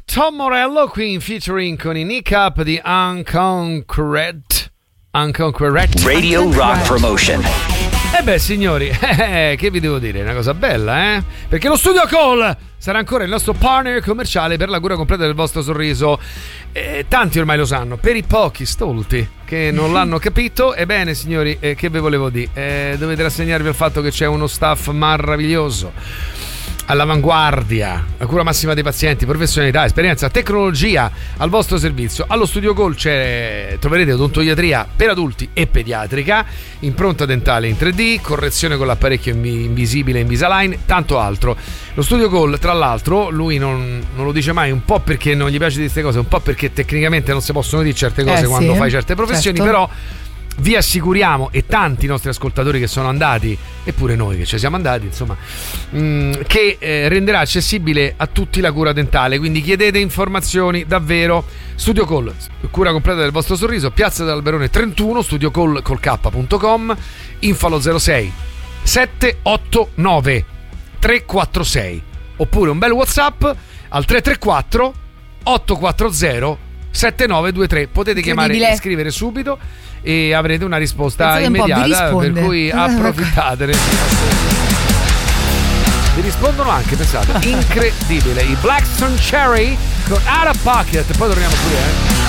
Tom Morello qui in featuring con i Nick Up di Unconquered Radio Rock Promotion. Signori, che vi devo dire? È una cosa bella, Perché lo Studio Call sarà ancora il nostro partner commerciale per la cura completa del vostro sorriso. Tanti ormai lo sanno, per i pochi stolti che non l'hanno capito, ebbene signori, che ve volevo dire? Dovete rassegnarvi al fatto che c'è uno staff meraviglioso, all'avanguardia, la cura massima dei pazienti, professionalità, esperienza, tecnologia al vostro servizio. Allo Studio Call troverete odontoiatria per adulti e pediatrica, impronta dentale in 3D, correzione con l'apparecchio invisibile Invisalign, tanto altro. Lo Studio Call, tra l'altro, lui non lo dice mai, un po' perché non gli piace di queste cose, un po' perché tecnicamente non si possono dire certe cose quando fai certe professioni, certo. Però vi assicuriamo, e tanti nostri ascoltatori che sono andati, eppure noi che ci siamo andati, insomma, che renderà accessibile a tutti la cura dentale. Quindi chiedete informazioni, davvero. Studio Call, cura completa del vostro sorriso, Piazza dell'Alberone 31, studiocall.com, info allo 06 789 346, oppure un bel WhatsApp al 334 840 7923. Potete chiamare e scrivere subito e avrete una risposta immediata, per cui approfittatene. Vi rispondono anche, pensate, incredibile. I Blackstone Cherry con Out of Pocket. Poi torniamo pure,